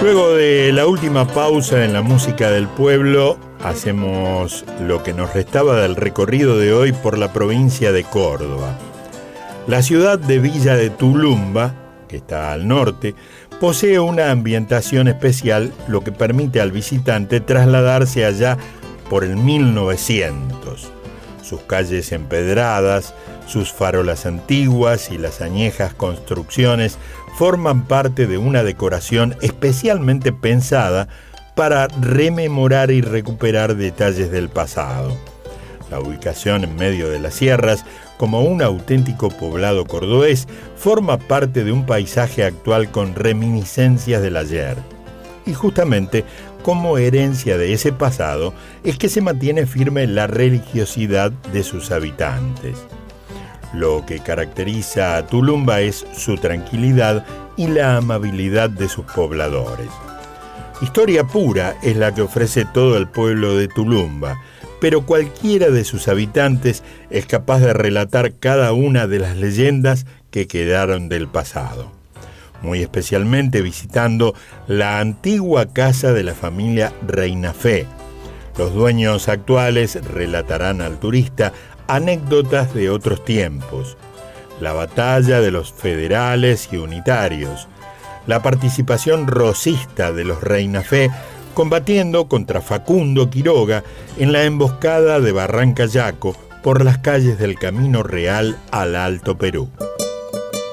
Luego de la última pausa en la música del pueblo, hacemos lo que nos restaba del recorrido de hoy por la provincia de Córdoba. La ciudad de Villa de Tulumba, que está al norte, posee una ambientación especial, lo que permite al visitante trasladarse allá por el 1900. Sus calles empedradas, sus farolas antiguas y las añejas construcciones forman parte de una decoración especialmente pensada para rememorar y recuperar detalles del pasado. La ubicación en medio de las sierras, como un auténtico poblado cordobés, forma parte de un paisaje actual con reminiscencias del ayer. Y justamente, como herencia de ese pasado, es que se mantiene firme la religiosidad de sus habitantes. Lo que caracteriza a Tulumba es su tranquilidad y la amabilidad de sus pobladores. Historia pura es la que ofrece todo el pueblo de Tulumba, pero cualquiera de sus habitantes es capaz de relatar cada una de las leyendas que quedaron del pasado. Muy especialmente visitando la antigua casa de la familia Reinafé. Los dueños actuales relatarán al turista anécdotas de otros tiempos, la batalla de los federales y unitarios, la participación rosista de los Reinafé combatiendo contra Facundo Quiroga en la emboscada de Barranca Yaco por las calles del Camino Real al Alto Perú.